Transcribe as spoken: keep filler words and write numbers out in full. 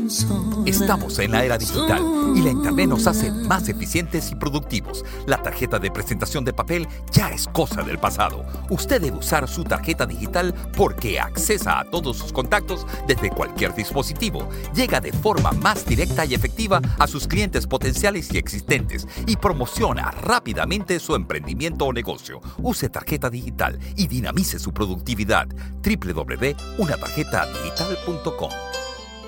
Estamos en la era digital y la Internet nos hace más eficientes y productivos. La tarjeta de presentación de papel ya es cosa del pasado. Usted debe usar su tarjeta digital porque accesa a todos sus contactos desde cualquier dispositivo. Llega de forma más directa y efectiva a sus clientes potenciales y existentes y promociona rápidamente su emprendimiento o negocio. Use tarjeta digital y dinamice su productividad. doble u doble u doble u punto una tarjeta digital punto com